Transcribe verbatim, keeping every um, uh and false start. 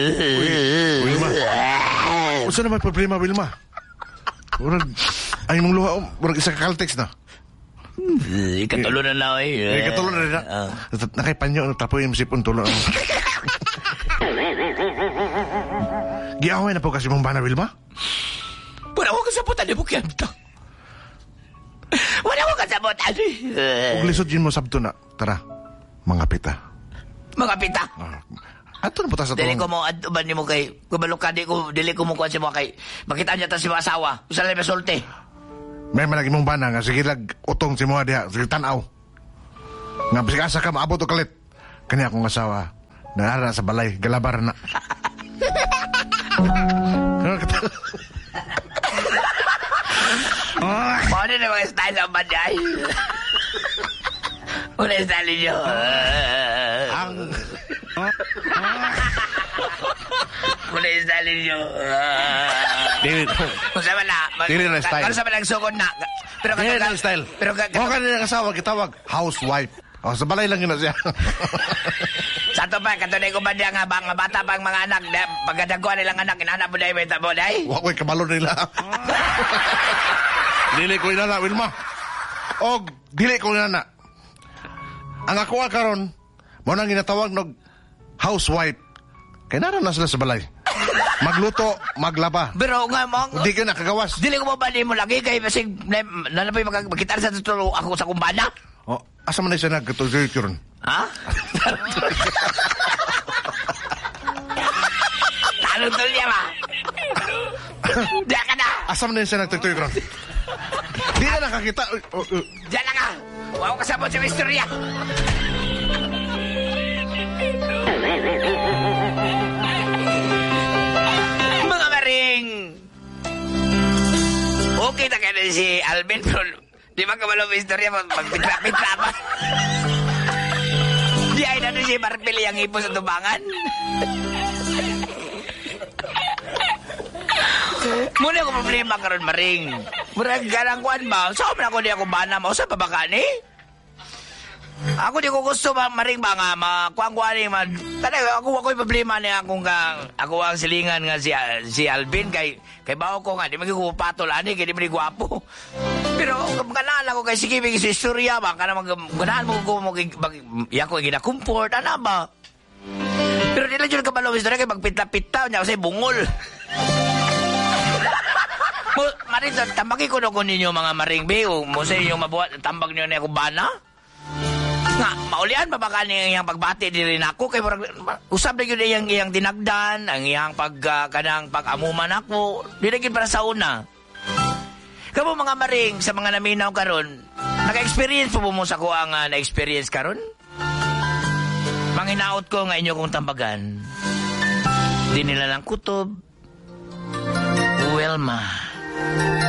Wilma. Unsa naman problema, Wilma? Murag, ay mong luha, murag isa ka Caltex na. Ikatulo na na eh. Ay, katulo na rin na. Nakaipanyo, tapoy yung sipon tulo. Giaway na po kasi mong bana, Wilma? Wala ko kasabutan ni Bukyan to. Wala ko kasabutan. Kung lisod yun mo sabto na, tara, mga pita. Mga pita? Uh, ato na po ta sa Dili ko mo, aduban ni mo kay, kubalok ka, di ko, dili ko mo kuhan si mo kay, makita niya ta si mga asawa, usa lang besolte. May managi mong bana nga, sige lag, utong si mga diha, sige tanaw. Nga, bisig asa ka, maabot o kalit. Kanya akong asawa, naara sa balay, galabar na. Ano na mga style ng banday? Una yung style niyo. Ang... Una yung style niyo. Dili. Kung saan na. Dili na style. Kung saan na nagsukod na. Pero Dili na style. Pero Huwag ka na asawa, kitawag, housewife. O, sa balay lang yun na siya. Sa ito pa, katunay ko ba diya nga ba, nga bata pang mga anak, pagkadagwa nilang anak, inahanap mo dahil may tabo dahil? Huwag ko'y kabalo nila. Dili ko inana, Wilma. O, dili ko inana. Ang ako karon, mo nang ginatawag ng housewife. Kaya naran na sila sa balay. Magluto, maglaba. Pero nga mo, hindi ka nakagawas. Dili ko mo ba di mo lagi, kaya masig, nanapay magkita sa tutulo ako sa kumbana? O, asa man na siya nagkatuloy yun? Ha? Talong-tol niya ba? Diyan ka na! Asa man na siya nagtuloy yun? Di na nakakita. Uh, uh. Diyan na ka! Huwag ko kasabot sa istorya! Mga maring! Okay na ka na si Alvin, pero di ba kabalo ang istorya mo? Magpitra-pitra pa. Di ay na si Marpili ang ipo sa tubangan. Muna ko problema karon maring. Murag garang kuan ba? Saan man ako di ako bana mo? Saan pa ba ka ni? Ako di ko gusto ba maring ba nga makuang-kuan ni man. Talaga ako ako'y problema niya akong ka, ako ang silingan nga si, si Alvin kay kay bawo ko nga di magiging patol ani kay di man gwapo. Pero kanala ko kay sige bigis istorya ba kana ganahan mo ko mo iya ko gina-comfort ana ba. Pero di lang jud kabalo istorya kay magpita-pita nya kasi bungol. Mo maring tambagi ko no ninyo mga maring be o mo sa inyo mabuhat tambag niyo na ako bana. Nga, maulian ba ba kaning iyang pagbati diri nako kay murag usab na gyud iyang iyang dinagdan ang iyang pag uh, kanang pag-amuman ako di na gyud para sa una. Kamo mga maring sa mga naminaw karon, naka-experience po mo sa ko ang uh, na-experience karon? Manginaot ko nga inyo kong tambagan. Di nila lang kutob. Wilma.